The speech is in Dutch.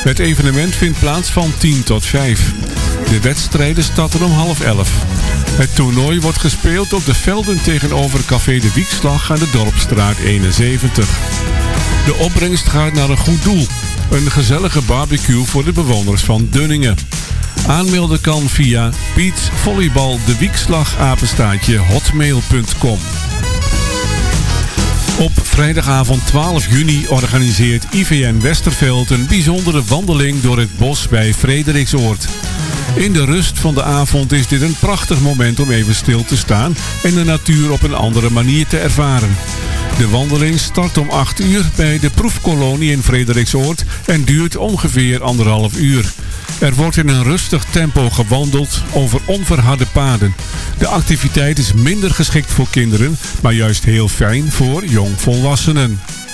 Het evenement vindt plaats van 10 tot 5. De wedstrijden starten om 10:30. Het toernooi wordt gespeeld op de velden tegenover Café de Wiekslag aan de Dorpsstraat 71. De opbrengst gaat naar een goed doel. Een gezellige barbecue voor de bewoners van Dunningen. Aanmelden kan via beachvolleybaldewiekslag@hotmail.com. Op vrijdagavond 12 juni organiseert IVN Westerveld een bijzondere wandeling door het bos bij Frederiksoord. In de rust van de avond is dit een prachtig moment om even stil te staan en de natuur op een andere manier te ervaren. De wandeling start om 8 uur bij de proefkolonie in Frederiksoord en duurt ongeveer 1,5 uur. Er wordt in een rustig tempo gewandeld over onverharde paden. De activiteit is minder geschikt voor kinderen, maar juist heel fijn voor jongvolwassenen.